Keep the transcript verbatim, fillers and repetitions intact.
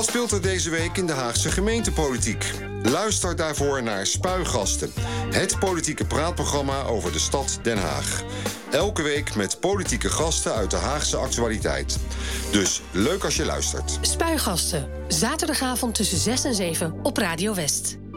Wat speelt er deze week in de Haagse gemeentepolitiek? Luister daarvoor naar Spuigasten, het politieke praatprogramma over de stad Den Haag. Elke week met politieke gasten uit de Haagse actualiteit. Dus leuk als je luistert. Spuigasten, zaterdagavond tussen zes en zeven op Radio West.